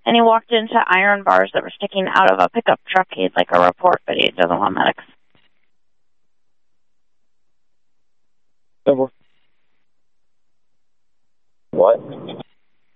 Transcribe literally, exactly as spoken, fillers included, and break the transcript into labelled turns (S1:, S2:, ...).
S1: and he walked into iron bars that were sticking out of a pickup truck. He'd like a report, but he doesn't want medics.